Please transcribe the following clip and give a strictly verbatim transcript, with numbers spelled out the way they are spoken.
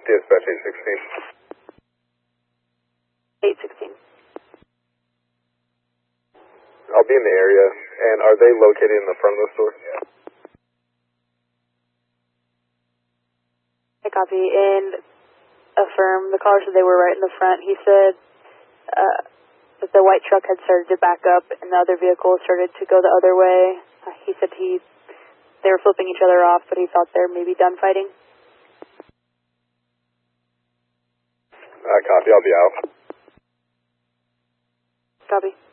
Dispatch eight sixteen. eight sixteen. I'll be in the area, and are they located in the front of the store? I copy, and affirm. The caller said they were right in the front. He said uh, that the white truck had started to back up, and the other vehicle started to go the other way. Uh, he said he they were flipping each other off, but he thought they were maybe done fighting. Uh, copy, I'll be out. Copy.